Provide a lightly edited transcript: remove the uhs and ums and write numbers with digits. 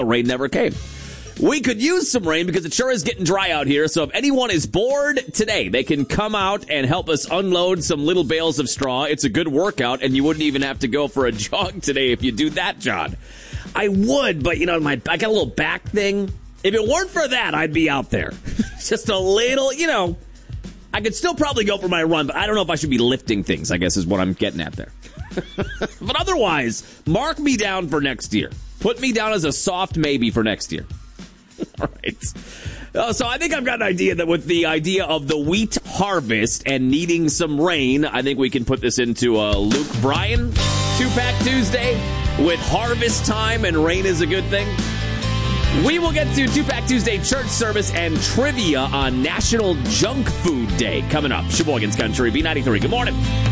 rain never came. We could use some rain because it sure is getting dry out here. So if anyone is bored today, they can come out and help us unload some little bales of straw. It's a good workout, and you wouldn't even have to go for a jog today if you do that, John. I would, but, I got a little back thing. If it weren't for that, I'd be out there. Just a little, I could still probably go for my run, but I don't know if I should be lifting things, I guess is what I'm getting at there. But otherwise, mark me down for next year. Put me down as a soft maybe for next year. All right. So I think I've got an idea that with the idea of the wheat harvest and needing some rain, I think we can put this into a Luke Bryan 2-Pack Tuesday with harvest time and rain is a good thing. We will get to 2-Pack Tuesday church service and trivia on National Junk Food Day coming up. Sheboygan's Country, B93. Good morning.